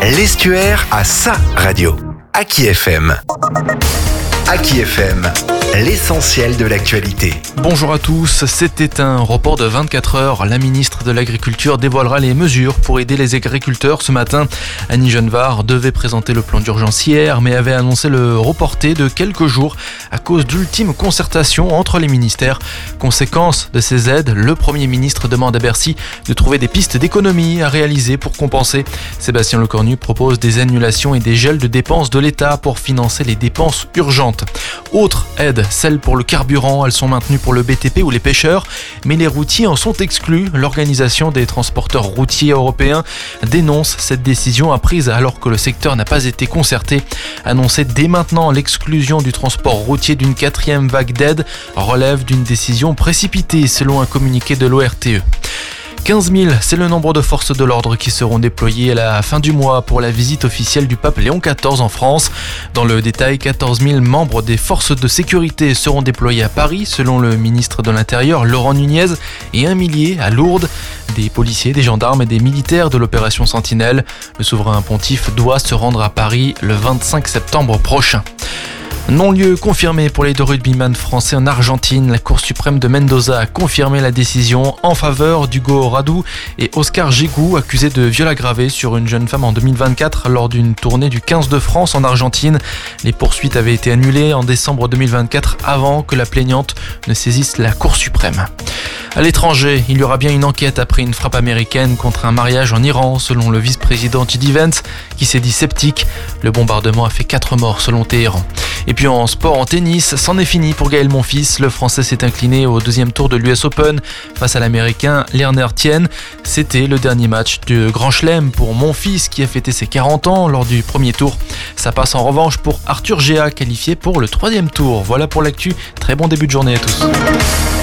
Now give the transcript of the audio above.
L'Estuaire a sa radio. Aki FM. Aki FM, l'essentiel de l'actualité. Bonjour à tous, c'était un report de 24 heures. La ministre de l'Agriculture dévoilera les mesures pour aider les agriculteurs ce matin. Annie Genevard devait présenter le plan d'urgence hier, mais avait annoncé le reporter de quelques jours à cause d'ultimes concertations entre les ministères. Conséquence de ces aides, le Premier ministre demande à Bercy de trouver des pistes d'économie à réaliser pour compenser. Sébastien Lecornu propose des annulations et des gels de dépenses de l'État pour financer les dépenses urgentes. Autre aide, celle pour le carburant, elles sont maintenues pour le BTP ou les pêcheurs, mais les routiers en sont exclus. L'Organisation des transporteurs routiers européens dénonce cette décision prise alors que le secteur n'a pas été concerté. Annoncer dès maintenant l'exclusion du transport routier d'une 4e vague d'aide relève d'une décision précipitée selon un communiqué de l'ORTE. 15 000, c'est le nombre de forces de l'ordre qui seront déployées à la fin du mois pour la visite officielle du pape Léon XIV en France. Dans le détail, 14 000 membres des forces de sécurité seront déployés à Paris, selon le ministre de l'Intérieur Laurent Nunez, et 1 millier à Lourdes. Des policiers, des gendarmes et des militaires de l'opération Sentinelle. Le souverain pontife doit se rendre à Paris le 25 septembre prochain. Non-lieu confirmé pour les deux rugbyman français en Argentine. La Cour suprême de Mendoza a confirmé la décision en faveur d'Hugo Radu et Oscar Gégou, accusés de viol aggravé sur une jeune femme en 2024 lors d'une tournée du 15 de France en Argentine. Les poursuites avaient été annulées en décembre 2024 avant que la plaignante ne saisisse la Cour suprême. À l'étranger, il y aura bien une enquête après une frappe américaine contre un mariage en Iran, selon le vice-président J.D. Vance, qui s'est dit sceptique. Le bombardement a fait 4 morts selon Téhéran. Et puis en sport, en tennis, c'en est fini pour Gaël Monfils. Le Français s'est incliné au 2e tour de l'US Open face à l'Américain Lerner Tien. C'était le dernier match du Grand Chelem pour Monfils qui a fêté ses 40 ans lors du premier tour. Ça passe en revanche pour Arthur Géa, qualifié pour le 3e tour. Voilà pour l'actu. Très bon début de journée à tous.